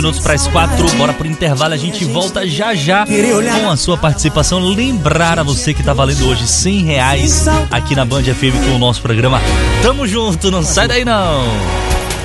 Minutos para as 4, bora pro intervalo, a gente volta já já com a sua participação. Lembrar a você que tá valendo hoje R$100 aqui na Band FM com o nosso programa. Tamo junto, não sai daí não!